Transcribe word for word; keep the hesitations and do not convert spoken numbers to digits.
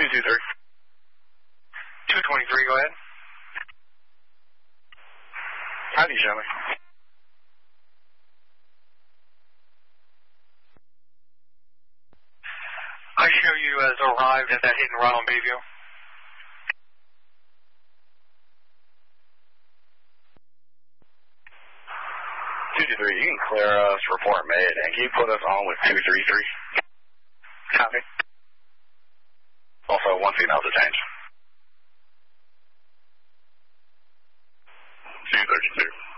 two three. two twenty-three, go ahead. How do you show me? I show you as arrived at that hit and run on Bayview. two two three, you can clear us, report made, and can you put us on with two three three? Copy. Also, one female detained. two thirty-two.